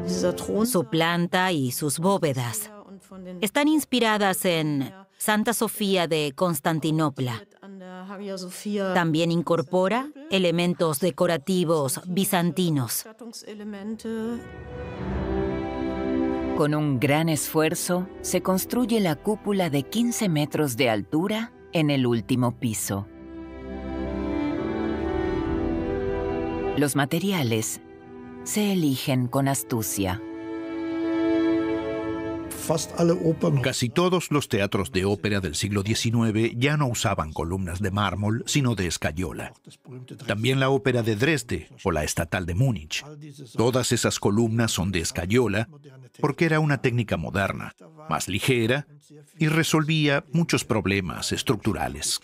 Su planta y sus bóvedas están inspiradas en Santa Sofía de Constantinopla. También incorpora elementos decorativos bizantinos. Con un gran esfuerzo, se construye la cúpula de 15 metros de altura en el último piso. Los materiales se eligen con astucia. Casi todos los teatros de ópera del siglo XIX ya no usaban columnas de mármol, sino de escayola. También la ópera de Dresde o la estatal de Múnich. Todas esas columnas son de escayola porque era una técnica moderna, más ligera y resolvía muchos problemas estructurales.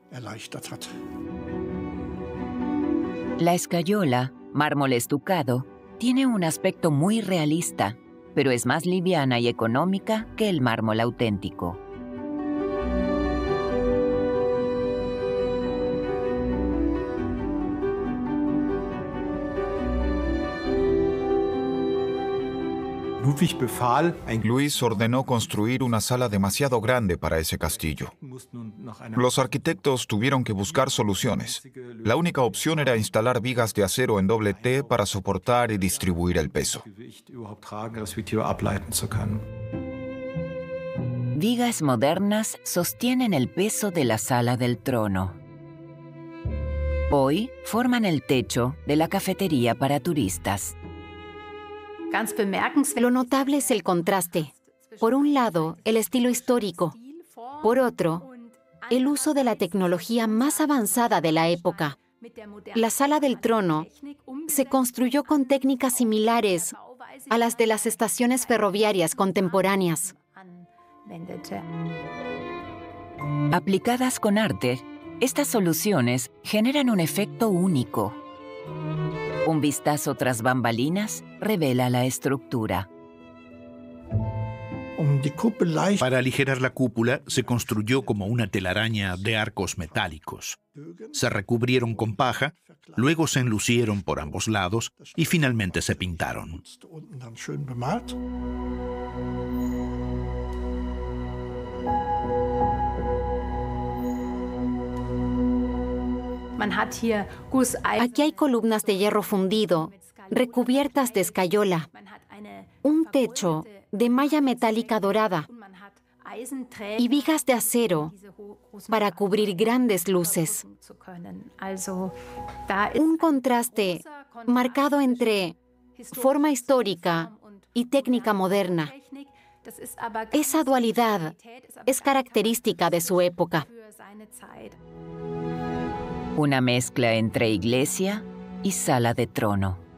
La escayola, mármol estucado, tiene un aspecto muy realista, pero es más liviana y económica que el mármol auténtico. Luis ordenó construir una sala demasiado grande para ese castillo. Los arquitectos tuvieron que buscar soluciones. La única opción era instalar vigas de acero en doble T para soportar y distribuir el peso. Vigas modernas sostienen el peso de la sala del trono. Hoy forman el techo de la cafetería para turistas. Lo notable es el contraste. Por un lado, el estilo histórico. Por otro, el uso de la tecnología más avanzada de la época. La sala del trono se construyó con técnicas similares a las de las estaciones ferroviarias contemporáneas. Aplicadas con arte, estas soluciones generan un efecto único. Un vistazo tras bambalinas revela la estructura. Para aligerar la cúpula, se construyó como una telaraña de arcos metálicos. Se recubrieron con paja, luego se enlucieron por ambos lados y finalmente se pintaron. Aquí hay columnas de hierro fundido, recubiertas de escayola, un techo de malla metálica dorada y vigas de acero para cubrir grandes luces. Un contraste marcado entre forma histórica y técnica moderna. Esa dualidad es característica de su época. Una mezcla entre iglesia y sala de trono.